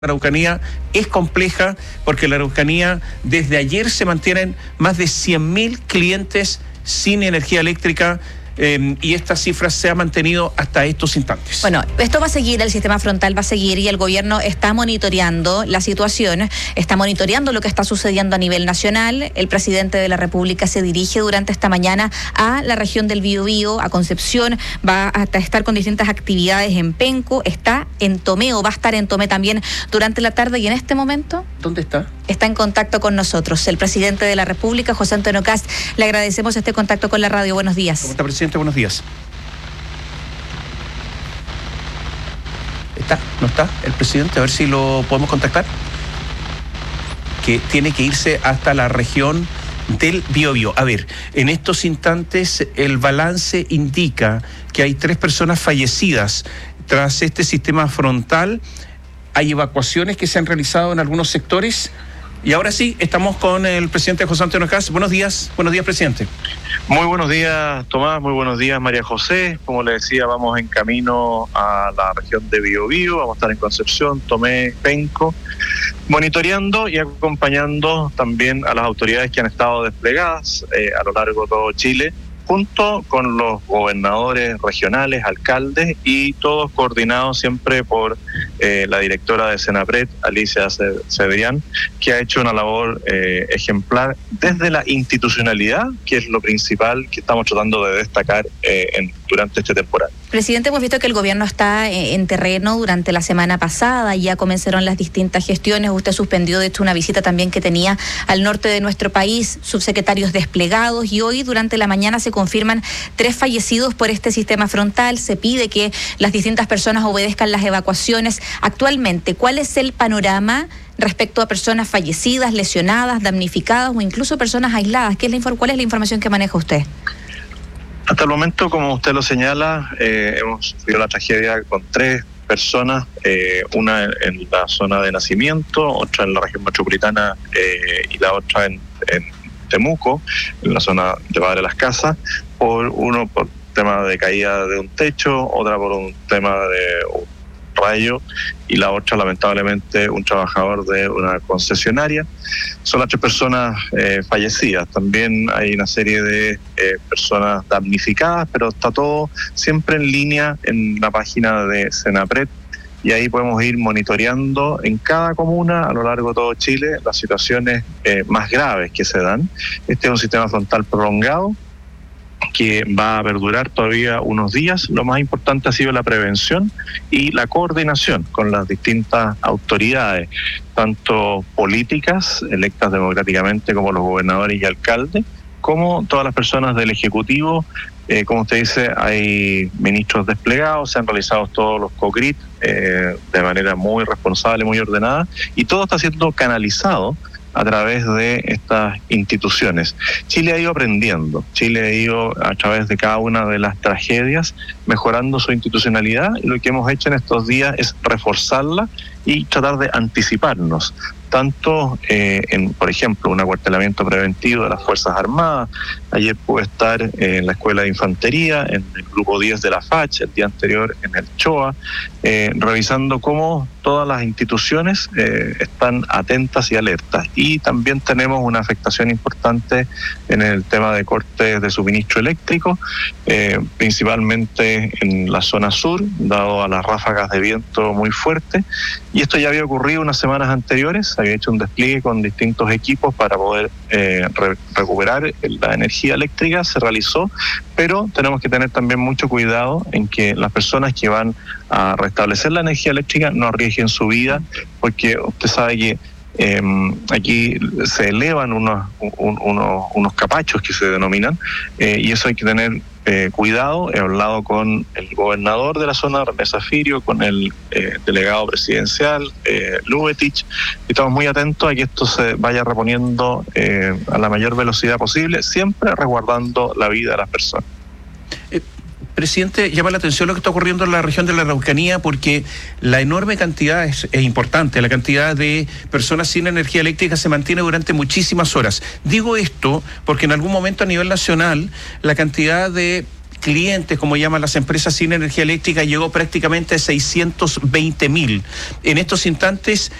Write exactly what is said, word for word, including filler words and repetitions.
La Araucanía es compleja porque la Araucanía desde ayer se mantienen más de cien mil clientes sin energía eléctrica. Eh, y esta cifra se ha mantenido hasta estos instantes. Bueno, esto va a seguir, el sistema frontal va a seguir y el gobierno está monitoreando la situación, está monitoreando lo que está sucediendo a nivel nacional. El presidente de la República se dirige durante esta mañana a la región del Biobío, a Concepción, va a estar con distintas actividades en Penco, está en Tomé o va a estar en Tomé también durante la tarde y en este momento... ¿Dónde está? Está en contacto con nosotros, el presidente de la República, José Antonio Kast. Le agradecemos este contacto con la radio. Buenos días. ¿Cómo está, presidente? Buenos días. ¿Está? ¿No está el presidente? A ver si lo podemos contactar. Que tiene que irse hasta la región del Biobío. A ver, en estos instantes el balance indica que hay tres personas fallecidas tras este sistema frontal. Hay evacuaciones que se han realizado en algunos sectores. Y ahora sí, estamos con el presidente José Antonio Kast. Buenos días, buenos días, presidente. Muy buenos días, Tomás, muy buenos días, María José. Como le decía, vamos en camino a la región de Biobío, vamos a estar en Concepción, Tomé, Penco, monitoreando y acompañando también a las autoridades que han estado desplegadas eh, a lo largo de todo Chile, junto con los gobernadores regionales, alcaldes y todos coordinados siempre por eh, la directora de Senapred, Alicia Cebrián, que ha hecho una labor eh, ejemplar desde la institucionalidad, que es lo principal que estamos tratando de destacar eh, en, durante este temporal. Presidente, hemos visto que el gobierno está en terreno durante la semana pasada, ya comenzaron las distintas gestiones, usted suspendió de hecho una visita también que tenía al norte de nuestro país, subsecretarios desplegados, y hoy durante la mañana se confirman tres fallecidos por este sistema frontal, se pide que las distintas personas obedezcan las evacuaciones. Actualmente, ¿cuál es el panorama respecto a personas fallecidas, lesionadas, damnificadas o incluso personas aisladas? ¿Qué es la infor- ¿Cuál es la información que maneja usted? Hasta el momento, como usted lo señala, eh, hemos sufrido la tragedia con tres personas, eh, una en la zona de nacimiento, otra en la región metropolitana eh, y la otra en, en Temuco, en la zona de Padre Las Casas, por uno por tema de caída de un techo, otra por un tema de un rayo y la otra lamentablemente un trabajador de una concesionaria. Son las tres personas eh, fallecidas. También hay una serie de eh, personas damnificadas, pero está todo siempre en línea en la página de Senapred y ahí podemos ir monitoreando en cada comuna a lo largo de todo Chile las situaciones eh, más graves que se dan. Este es un sistema frontal prolongado que va a perdurar todavía unos días. Lo más importante ha sido la prevención y la coordinación con las distintas autoridades, tanto políticas, electas democráticamente, como los gobernadores y alcaldes, como todas las personas del Ejecutivo. Eh, como usted dice, hay ministros desplegados, se han realizado todos los COCRIT eh, de manera muy responsable, muy ordenada, y todo está siendo canalizado a través de estas instituciones. Chile ha ido aprendiendo, Chile ha ido a través de cada una de las tragedias mejorando su institucionalidad, y lo que hemos hecho en estos días es reforzarla y tratar de anticiparnos, tanto eh, en, por ejemplo, un acuartelamiento preventivo de las Fuerzas Armadas. Ayer pude estar eh, en la Escuela de Infantería, en el grupo diez de la F A C H, el día anterior en el CHOA, eh, revisando cómo todas las instituciones eh, están atentas y alertas. Y también tenemos una afectación importante en el tema de cortes de suministro eléctrico, eh, principalmente en la zona sur, dado a las ráfagas de viento muy fuertes. Y esto ya había ocurrido unas semanas anteriores, había hecho un despliegue con distintos equipos para poder eh, re- recuperar la energía eléctrica, se realizó, pero tenemos que tener también mucho cuidado en que las personas que van a restablecer la energía eléctrica no arriesguen su vida, porque usted sabe que eh, aquí se elevan unos, un, unos, unos capachos que se denominan, eh, y eso hay que tener Eh, cuidado. He hablado con el gobernador de la zona, René Zafirio, con el eh, delegado presidencial, eh, Lubetich, y estamos muy atentos a que esto se vaya reponiendo eh, a la mayor velocidad posible, siempre resguardando la vida de las personas. Eh, Presidente, llama la atención lo que está ocurriendo en la región de la Araucanía, porque la enorme cantidad es, es importante, la cantidad de personas sin energía eléctrica se mantiene durante muchísimas horas. Digo esto porque en algún momento a nivel nacional la cantidad de clientes, como llaman las empresas sin energía eléctrica, llegó prácticamente a seiscientos veinte mil. En estos instantes